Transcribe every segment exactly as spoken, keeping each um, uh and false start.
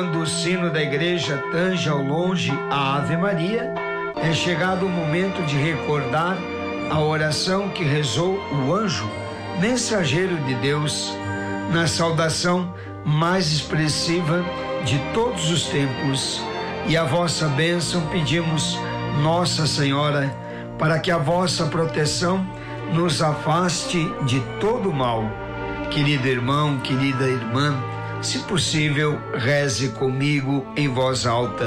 Quando o sino da igreja tange ao longe a Ave Maria, é chegado o momento de recordar a oração que rezou o anjo, mensageiro de Deus, na saudação mais expressiva de todos os tempos. E a vossa bênção pedimos, Nossa Senhora, para que a vossa proteção nos afaste de todo mal. Querido irmão, querida irmã, se possível, reze comigo em voz alta.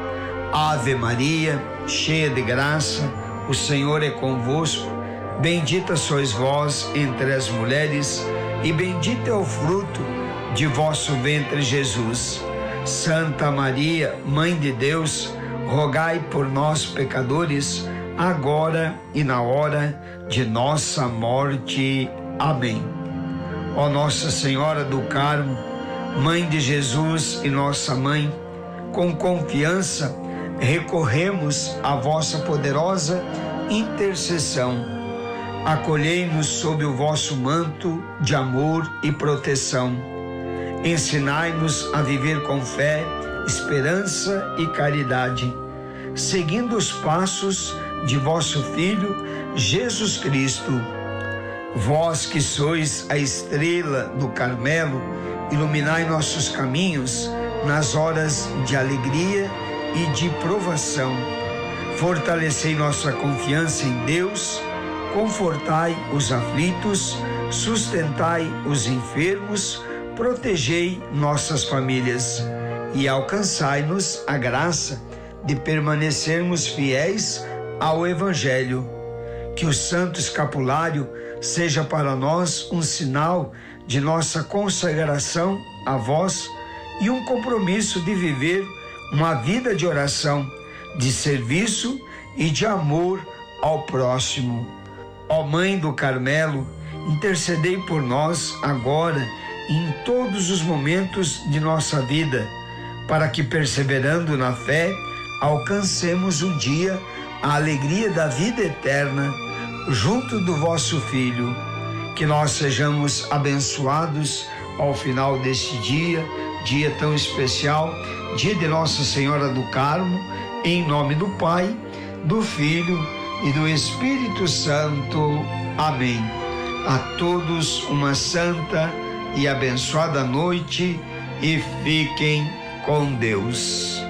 Ave Maria, cheia de graça, o Senhor é convosco. Bendita sois vós entre as mulheres, e bendito é o fruto de vosso ventre, Jesus. Santa Maria, Mãe de Deus, rogai por nós, pecadores, agora e na hora de nossa morte. Amém. Ó Nossa Senhora do Carmo, Mãe de Jesus e nossa Mãe, com confiança recorremos à vossa poderosa intercessão. Acolhei-nos sob o vosso manto de amor e proteção. Ensinai-nos a viver com fé, esperança e caridade, seguindo os passos de vosso Filho, Jesus Cristo. Vós que sois a estrela do Carmelo, iluminai nossos caminhos nas horas de alegria e de provação. Fortalecei nossa confiança em Deus, confortai os aflitos, sustentai os enfermos, protegei nossas famílias e alcançai-nos a graça de permanecermos fiéis ao Evangelho. Que o Santo Escapulário seja para nós um sinal de nossa consagração a vós e um compromisso de viver uma vida de oração, de serviço e de amor ao próximo. Ó Mãe do Carmelo, intercedei por nós agora e em todos os momentos de nossa vida, para que, perseverando na fé, alcancemos um dia a alegria da vida eterna junto do vosso Filho. Que nós sejamos abençoados ao final deste dia, dia tão especial, dia de Nossa Senhora do Carmo, em nome do Pai, do Filho e do Espírito Santo. Amém. A todos uma santa e abençoada noite e fiquem com Deus.